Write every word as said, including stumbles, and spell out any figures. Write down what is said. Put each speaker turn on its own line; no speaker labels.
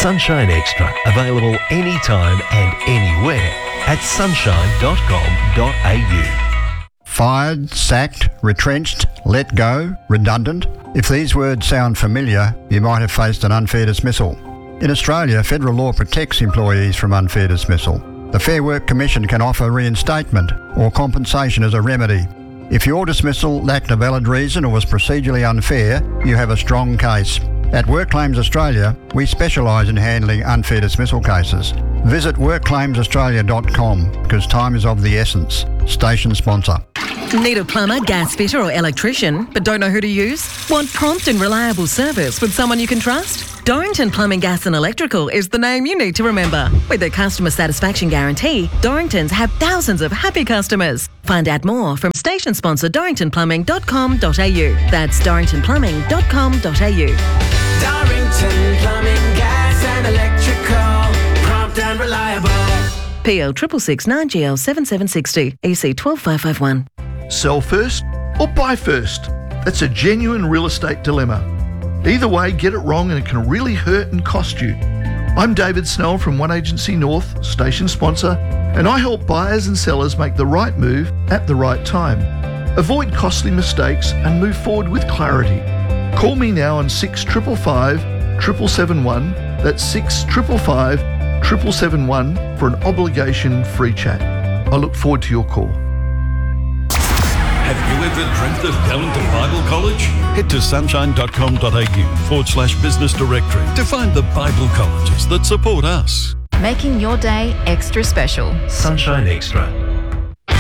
Sunshine Extra, available anytime and anywhere at sunshine dot com dot a u.
Fired, sacked, retrenched, let go, redundant. If these words sound familiar, you might have faced an unfair dismissal. In Australia, federal law protects employees from unfair dismissal. The Fair Work Commission can offer reinstatement or compensation as a remedy. If your dismissal lacked a valid reason or was procedurally unfair, you have a strong case. At Work Claims Australia, we specialise in handling unfair dismissal cases. Visit work claims australia dot com because time is of the essence. Station sponsor.
Need a plumber, gas fitter or electrician but don't know who to use? Want prompt and reliable service with someone you can trust? Dorrington Plumbing, Gas and Electrical is the name you need to remember. With their customer satisfaction guarantee, Dorringtons have thousands of happy customers. Find out more from station sponsor dorrington plumbing dot com dot a u. That's dorrington plumbing dot com dot a u.
Dorrington Plumbing, Gas and Electrical, prompt and reliable.
P L six six six nine G L seven seven six zero, E C one two five five one.
Sell first or buy first? That's a genuine real estate dilemma. Either way, get it wrong and it can really hurt and cost you. I'm David Snell from One Agency North, station sponsor, and I help buyers and sellers make the right move at the right time. Avoid costly mistakes and move forward with clarity. Call me now on six five five, seven seven one. That's six five five, seven seven one for an obligation-free chat. I look forward to your call.
Have you ever dreamt of going to Bible college? Head to sunshine dot com dot a u forward slash business directory to find the Bible colleges that support us.
Making your day extra special.
Sunshine Extra.